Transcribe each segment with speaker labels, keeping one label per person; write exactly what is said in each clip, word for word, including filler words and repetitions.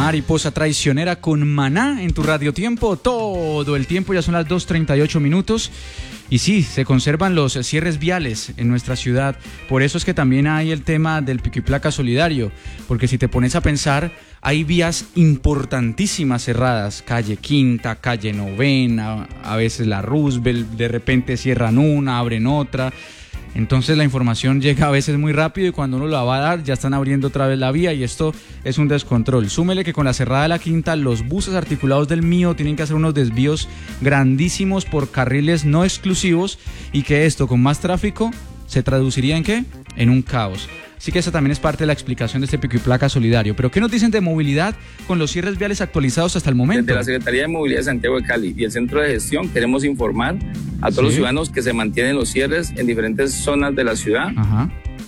Speaker 1: Mariposa traicionera con Maná en tu Radio Tiempo. Todo el tiempo, ya son las dos treinta y ocho minutos. Y sí, se conservan los cierres viales en nuestra ciudad. Por eso es que también hay el tema del pico y placa solidario. Porque si te pones a pensar, hay vías importantísimas cerradas. Calle Quinta, calle Novena, a veces la Roosevelt, de repente cierran una, abren otra. Entonces la información llega a veces muy rápido y cuando uno la va a dar ya están abriendo otra vez la vía y esto es un descontrol. Súmele que con la cerrada de la Quinta los buses articulados del Mío tienen que hacer unos desvíos grandísimos por carriles no exclusivos y que esto con más tráfico se traduciría en ¿qué? En un caos. Así que esa también es parte de la explicación de este pico y placa solidario. Pero ¿qué nos dicen de movilidad con los cierres viales actualizados hasta el momento?
Speaker 2: Desde la Secretaría de Movilidad de Santiago de Cali y el Centro de Gestión queremos informar a todos ¿Sí? los ciudadanos que se mantienen los cierres en diferentes zonas de la ciudad.
Speaker 1: Ajá.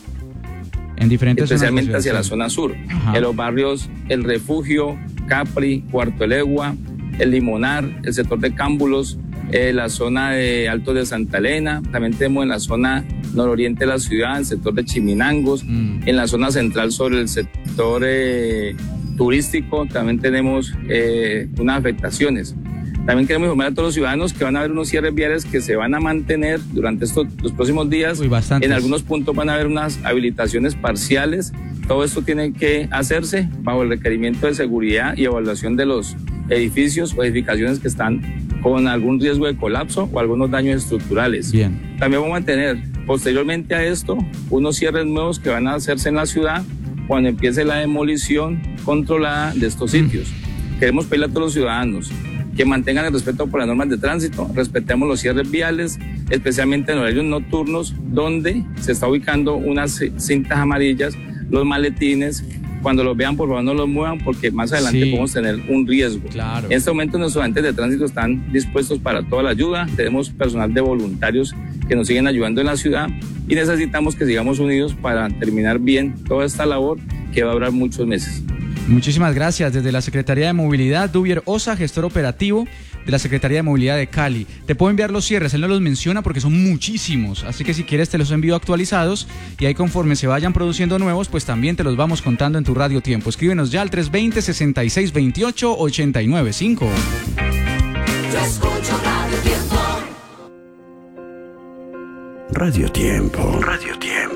Speaker 1: En diferentes
Speaker 2: especialmente
Speaker 1: zonas de la
Speaker 2: hacia
Speaker 1: ciudad.
Speaker 2: la zona sur.
Speaker 1: Ajá.
Speaker 2: En los barrios El Refugio, Capri, Cuarto de Legua, El Limonar, el sector de Cámbulos, eh, la zona de Alto de Santa Elena. También tenemos en la zona nororiente de la ciudad, el sector de Chiminangos, mm. en la zona central sobre el sector eh, turístico también tenemos eh, unas afectaciones. También queremos informar a todos los ciudadanos que van a haber unos cierres viales que se van a mantener durante estos, los próximos días.
Speaker 1: Uy,
Speaker 2: en algunos puntos van a haber unas habilitaciones parciales. Todo esto tiene que hacerse bajo el requerimiento de seguridad y evaluación de los edificios o edificaciones que están con algún riesgo de colapso o algunos daños estructurales.
Speaker 1: Bien.
Speaker 2: También vamos a tener posteriormente a esto unos cierres nuevos que van a hacerse en la ciudad cuando empiece la demolición controlada de estos sitios. Mm. Queremos pedirle a todos los ciudadanos que mantengan el respeto por las normas de tránsito, respetemos los cierres viales, especialmente en horarios nocturnos, donde se está ubicando unas cintas amarillas, los maletines. Cuando los vean, por favor, no los muevan porque más adelante sí. podemos tener un riesgo.
Speaker 1: Claro.
Speaker 2: En este momento nuestros agentes de tránsito están dispuestos para toda la ayuda. Tenemos personal de voluntarios que nos siguen ayudando en la ciudad y necesitamos que sigamos unidos para terminar bien toda esta labor que va a durar muchos meses.
Speaker 1: Muchísimas gracias. Desde la Secretaría de Movilidad, Dubier Osa, gestor operativo de la Secretaría de Movilidad de Cali. Te puedo enviar los cierres, él no los menciona porque son muchísimos, así que si quieres te los envío actualizados y ahí conforme se vayan produciendo nuevos, pues también te los vamos contando en tu Radio Tiempo. Escríbenos ya al tres dos cero, seis seis dos ocho, ocho nueve cinco.
Speaker 3: Yo escucho Radio Tiempo.
Speaker 4: Radio Tiempo. Radio Tiempo.